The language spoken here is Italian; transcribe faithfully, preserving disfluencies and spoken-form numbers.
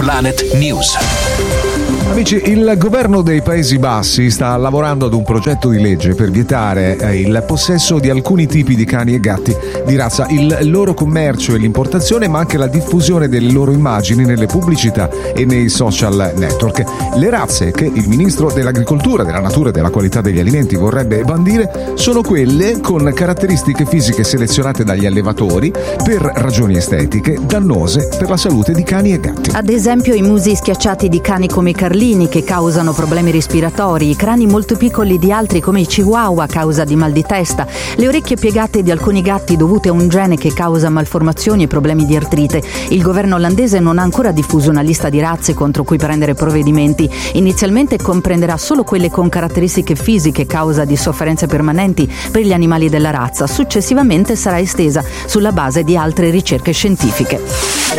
Planet News. Amici, il governo dei Paesi Bassi sta lavorando ad un progetto di legge per vietare eh, il possesso di alcuni tipi di cani e gatti di razza, il loro commercio e l'importazione, ma anche la diffusione delle loro immagini nelle pubblicità e nei social network. Le razze che il ministro dell'Agricoltura, della Natura e della Qualità degli Alimenti vorrebbe bandire sono quelle con caratteristiche fisiche selezionate dagli allevatori per ragioni estetiche, dannose per la salute di cani e gatti. Ad esempio i musi schiacciati di cani come i carlini che causano problemi respiratori, i crani molto piccoli di altri come i chihuahua a causa di mal di testa, le orecchie piegate di alcuni gatti dovute a un gene che causa malformazioni e problemi di artrite. Il governo olandese non ha ancora diffuso una lista di razze contro cui prendere provvedimenti. Inizialmente comprenderà solo quelle con caratteristiche fisiche causa di sofferenze permanenti per gli animali della razza. Successivamente sarà estesa sulla base di altre ricerche scientifiche.